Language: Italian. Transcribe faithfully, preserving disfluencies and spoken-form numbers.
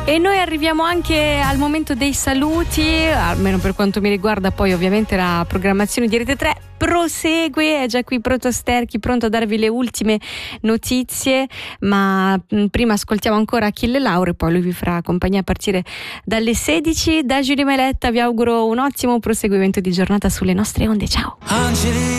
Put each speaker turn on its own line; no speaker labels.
E noi arriviamo anche al momento dei saluti, almeno per quanto mi riguarda. Poi ovviamente la programmazione di Rete tre prosegue, è già qui pronto Sterchi, pronto a darvi le ultime notizie, ma prima ascoltiamo ancora Achille Lauro e poi lui vi farà compagnia a partire dalle sedici. Da Giulia Meletta vi auguro un ottimo proseguimento di giornata sulle nostre onde, ciao. Angeli